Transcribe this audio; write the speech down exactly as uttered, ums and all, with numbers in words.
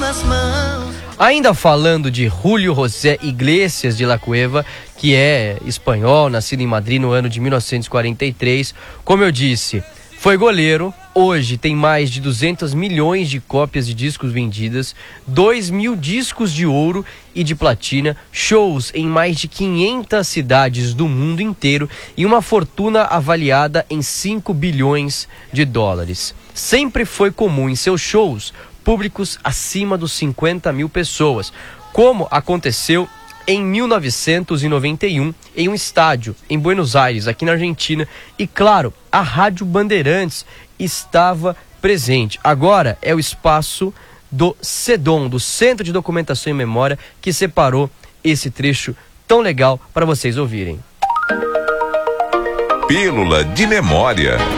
tuas mãos. Ainda falando de Julio José Iglesias de la Cueva, que é espanhol, nascido em Madrid no ano de mil novecentos e quarenta e três, como eu disse, foi goleiro. Hoje tem mais de duzentos milhões de cópias de discos vendidas, dois mil discos de ouro e de platina, shows em mais de quinhentas cidades do mundo inteiro e uma fortuna avaliada em cinco bilhões de dólares. Sempre foi comum em seus shows públicos acima dos cinquenta mil pessoas, como aconteceu em mil novecentos e noventa e um, em um estádio em Buenos Aires, aqui na Argentina. E claro, a Rádio Bandeirantes estava presente. Agora é o espaço do CEDOM, do Centro de Documentação e Memória, que separou esse trecho tão legal para vocês ouvirem. Pílula de Memória.